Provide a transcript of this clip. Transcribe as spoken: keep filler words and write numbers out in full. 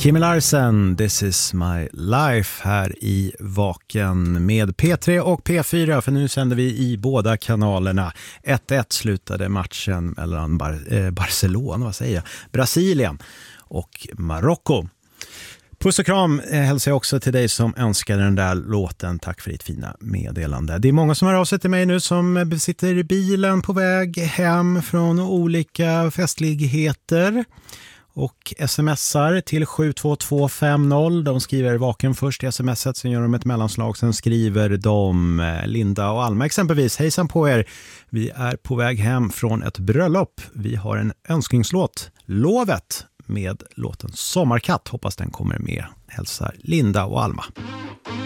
Kimi Larsen, This is my life här i Vaken med P tre och P fyra, för nu sänder vi i båda kanalerna. ett ett slutade matchen mellan Bar- eh, Barcelona, vad säger jag? Brasilien och Marocko. Puss och kram eh, hälsar jag också till dig som önskar den där låten. Tack för ditt fina meddelande. Det är många som har av sig till mig nu som sitter i bilen på väg hem från olika festligheter och smsar till sju två två fem noll. De skriver Vaken först i smset, sen gör de ett mellanslag, sen skriver de Linda och Alma exempelvis. Hejsan på er, vi är på väg hem från ett bröllop. Vi har en önskningslåt, Lovet, med låten Sommarkatt. Hoppas den kommer med. Hälsar Linda och Alma.